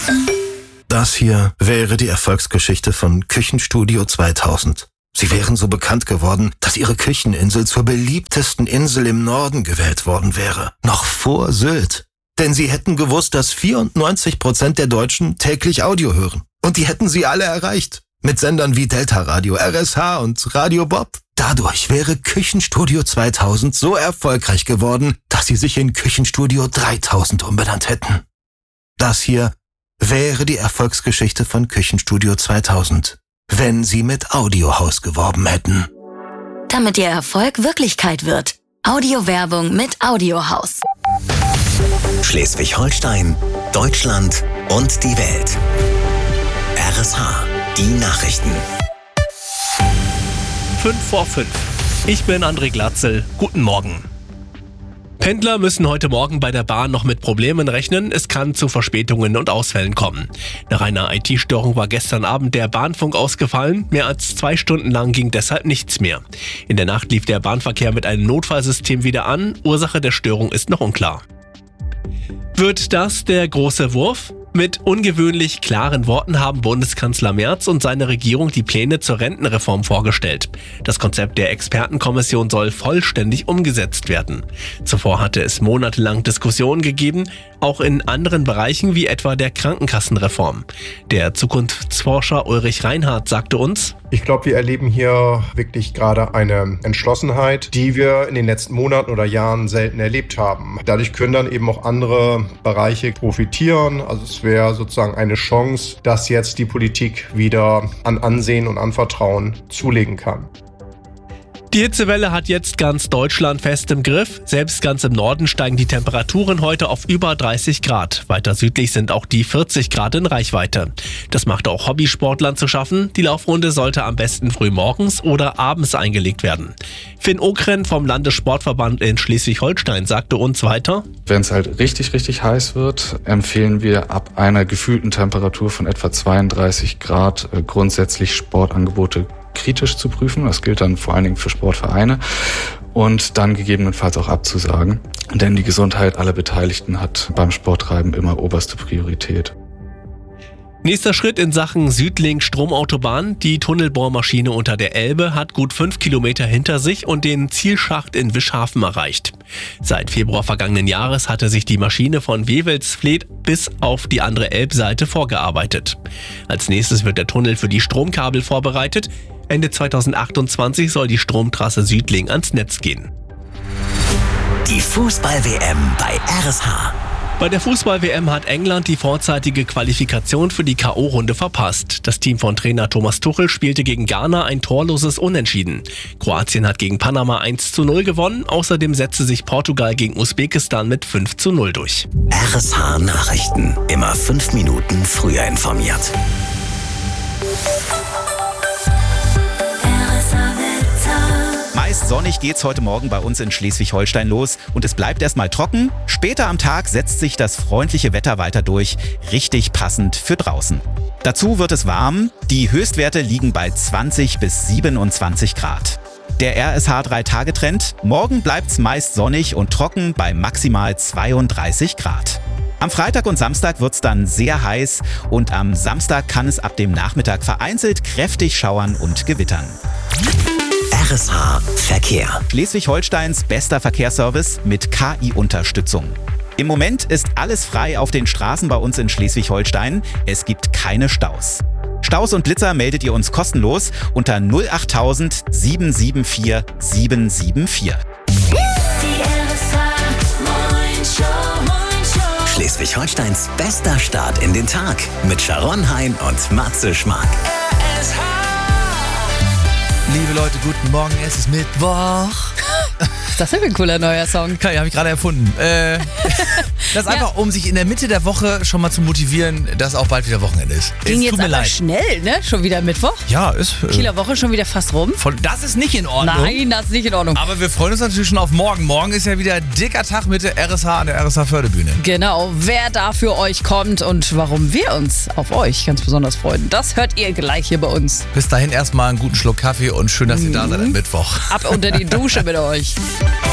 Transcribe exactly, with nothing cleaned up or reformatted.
Das hier wäre die Erfolgsgeschichte von Küchenstudio zweitausend. Sie wären so bekannt geworden, dass ihre Kücheninsel zur beliebtesten Insel im Norden gewählt worden wäre. Noch vor Sylt. Denn sie hätten gewusst, dass vierundneunzig Prozent der Deutschen täglich Audio hören. Und die hätten sie alle erreicht. Mit Sendern wie Delta Radio, R S H und Radio Bob. Dadurch wäre Küchenstudio zweitausend so erfolgreich geworden, dass sie sich in Küchenstudio dreitausend umbenannt hätten. Das hier wäre die Erfolgsgeschichte von Küchenstudio zweitausend, wenn sie mit Audiohaus geworben hätten. Damit ihr Erfolg Wirklichkeit wird. Audiowerbung mit Audiohaus. Schleswig-Holstein, Deutschland und die Welt. R S H, die Nachrichten. Fünf vor fünf. Ich bin André Glatzel. Guten Morgen. Pendler müssen heute Morgen bei der Bahn noch mit Problemen rechnen. Es kann zu Verspätungen und Ausfällen kommen. Nach einer I T-Störung war gestern Abend der Bahnfunk ausgefallen. Mehr als zwei Stunden lang ging deshalb nichts mehr. In der Nacht lief der Bahnverkehr mit einem Notfallsystem wieder an. Ursache der Störung ist noch unklar. Wird das der große Wurf? Mit ungewöhnlich klaren Worten haben Bundeskanzler Merz und seine Regierung die Pläne zur Rentenreform vorgestellt. Das Konzept der Expertenkommission soll vollständig umgesetzt werden. Zuvor hatte es monatelang Diskussionen gegeben, auch in anderen Bereichen wie etwa der Krankenkassenreform. Der Zukunftsforscher Ulrich Reinhardt sagte uns: Ich glaube, wir erleben hier wirklich gerade eine Entschlossenheit, die wir in den letzten Monaten oder Jahren selten erlebt haben. Dadurch können dann eben auch andere Bereiche profitieren. Also es wäre sozusagen eine Chance, dass jetzt die Politik wieder an Ansehen und an Vertrauen zulegen kann. Die Hitzewelle hat jetzt ganz Deutschland fest im Griff. Selbst ganz im Norden steigen die Temperaturen heute auf über dreißig Grad. Weiter südlich sind auch die vierzig Grad in Reichweite. Das macht auch Hobbysportlern zu schaffen. Die Laufrunde sollte am besten früh morgens oder abends eingelegt werden. Finn Okren vom Landessportverband in Schleswig-Holstein sagte uns weiter: Wenn es halt richtig, richtig heiß wird, empfehlen wir ab einer gefühlten Temperatur von etwa zweiunddreißig Grad äh, grundsätzlich Sportangebote kritisch zu prüfen. Das gilt dann vor allen Dingen für Sportvereine und dann gegebenenfalls auch abzusagen. Denn die Gesundheit aller Beteiligten hat beim Sporttreiben immer oberste Priorität. Nächster Schritt in Sachen Südlink-Stromautobahn. Die Tunnelbohrmaschine unter der Elbe hat gut fünf Kilometer hinter sich und den Zielschacht in Wischhafen erreicht. Seit Februar vergangenen Jahres hatte sich die Maschine von Wewelsfleth bis auf die andere Elbseite vorgearbeitet. Als nächstes wird der Tunnel für die Stromkabel vorbereitet. Ende zweitausendachtundzwanzig soll die Stromtrasse Südlink ans Netz gehen. Die Fußball-W M bei R S H. Bei der Fußball-W M hat England die vorzeitige Qualifikation für die K O-Runde verpasst. Das Team von Trainer Thomas Tuchel spielte gegen Ghana ein torloses Unentschieden. Kroatien hat gegen Panama eins zu null gewonnen. Außerdem setzte sich Portugal gegen Usbekistan mit fünf zu null durch. R S H Nachrichten. Immer fünf Minuten früher informiert. Meist sonnig geht's heute Morgen bei uns in Schleswig-Holstein los und es bleibt erstmal trocken. Später am Tag setzt sich das freundliche Wetter weiter durch, richtig passend für draußen. Dazu wird es warm, die Höchstwerte liegen bei zwanzig bis siebenundzwanzig Grad. Der R S H drei Tage Trend: Morgen bleibt's meist sonnig und trocken bei maximal zweiunddreißig Grad. Am Freitag und Samstag wird's dann sehr heiß und am Samstag kann es ab dem Nachmittag vereinzelt kräftig schauern und gewittern. R S H Verkehr. Schleswig-Holsteins bester Verkehrsservice mit K I-Unterstützung. Im Moment ist alles frei auf den Straßen bei uns in Schleswig-Holstein. Es gibt keine Staus. Staus und Blitzer meldet ihr uns kostenlos unter null acht null null sieben sieben vier sieben sieben vier. Schleswig-Holsteins bester Start in den Tag mit Sharon Hein und Matze Schmark. Liebe Leute, guten Morgen, es ist Mittwoch. Das ist ja ein cooler neuer Song. Okay, habe ich gerade erfunden. Äh, das ist einfach, um sich in der Mitte der Woche schon mal zu motivieren, dass auch bald wieder Wochenende ist. Ging es jetzt tut mir aber leid. schnell, ne? Schon wieder Mittwoch. Ja, ist... Äh, Kieler Woche schon wieder fast rum. Voll, das ist nicht in Ordnung. Nein, das ist nicht in Ordnung. Aber wir freuen uns natürlich schon auf morgen. Morgen ist ja wieder dicker Tag mit der R S H an der R S H-Förderbühne. Genau, wer da für euch kommt und warum wir uns auf euch ganz besonders freuen, das hört ihr gleich hier bei uns. Bis dahin erstmal einen guten Schluck Kaffee und schön, dass ihr da seid am Mittwoch. Ab unter die Dusche mit euch.